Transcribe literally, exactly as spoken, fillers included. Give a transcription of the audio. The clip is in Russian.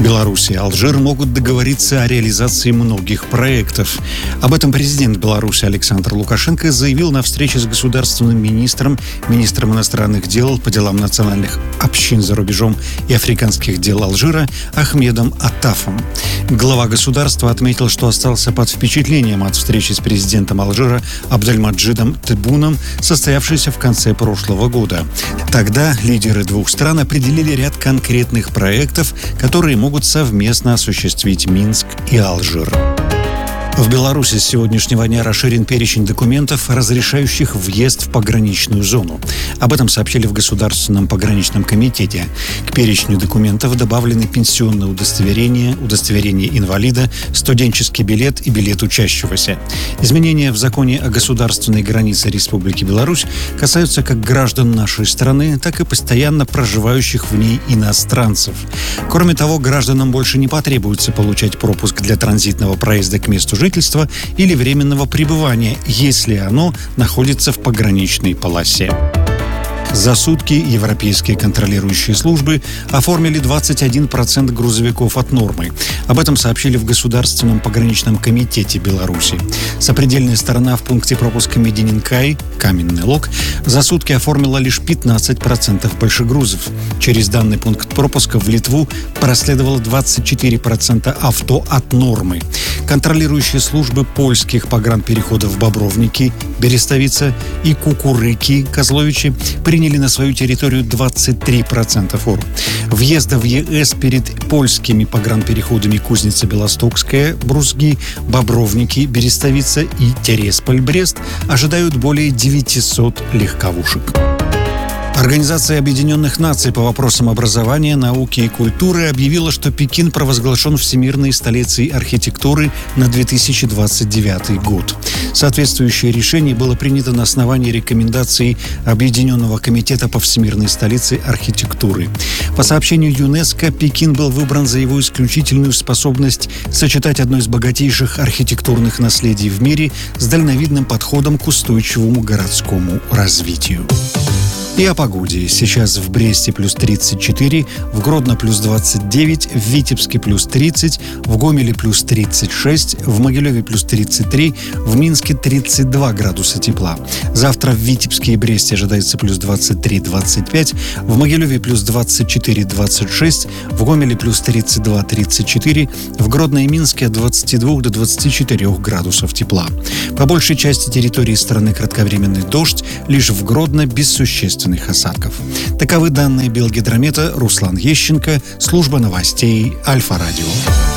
Беларусь и Алжир могут договориться о реализации многих проектов. Об этом президент Беларуси Александр Лукашенко заявил на встрече с государственным министром, министром иностранных дел по делам национальных общин за рубежом и африканских дел Алжира Ахмедом Аттафом. Глава государства отметил, что остался под впечатлением от встречи с президентом Алжира Абдельмаджидом Теббуном, состоявшейся в конце прошлого года. Тогда лидеры двух стран определили ряд конкретных проектов, которые могут совместно осуществить Минск и Алжир. В Беларуси с сегодняшнего дня расширен перечень документов, разрешающих въезд в пограничную зону. Об этом сообщили в Государственном пограничном комитете. К перечню документов добавлены пенсионное удостоверение, удостоверение инвалида, студенческий билет и билет учащегося. Изменения в законе о государственной границе Республики Беларусь касаются как граждан нашей страны, так и постоянно проживающих в ней иностранцев. Кроме того, гражданам больше не потребуется получать пропуск для транзитного проезда к месту жительства или временного пребывания, если оно находится в пограничной полосе. За сутки европейские контролирующие службы оформили двадцать один процент грузовиков от нормы. Об этом сообщили в Государственном пограничном комитете Беларуси. Сопредельная сторона в пункте пропуска Медининкай, Каменный Лог, за сутки оформила лишь пятнадцать процентов большегрузов. Через данный пункт пропуска в Литву проследовало двадцать четыре процента авто от нормы. Контролирующие службы польских погранпереходов Бобровники, Берестовица и Кукурыки, Козловичи приняли на свою территорию двадцать три процента форм. Въезда в ЕС перед польскими погранпереходами Кузница-Белостокская, Брузги, Бобровники, Берестовица и Тересполь-Брест ожидают более девятисот легковушек. Организация Объединенных Наций по вопросам образования, науки и культуры объявила, что Пекин провозглашен всемирной столицей архитектуры на две тысячи двадцать девятый год. Соответствующее решение было принято на основании рекомендаций Объединенного комитета по всемирной столице архитектуры. По сообщению ЮНЕСКО, Пекин был выбран за его исключительную способность сочетать одно из богатейших архитектурных наследий в мире с дальновидным подходом к устойчивому городскому развитию. И о погоде. Сейчас в Бресте плюс тридцать четыре, в Гродно плюс двадцать девять, в Витебске плюс тридцать, в Гомеле плюс тридцать шесть, в Могилеве плюс тридцать три, в Минске тридцать два градуса тепла. Завтра в Витебске и Бресте ожидается плюс двадцать три - двадцать пять, в Могилеве плюс двадцать четыре - двадцать шесть, в Гомеле плюс тридцать два - тридцать четыре, в Гродно и Минске от двадцати двух до двадцати четырёх градусов тепла. По большей части территории страны кратковременный дождь, лишь в Гродно без существенных осадков. Таковы данные Белгидромета. Руслан Ещенко, служба новостей Альфа-Радио.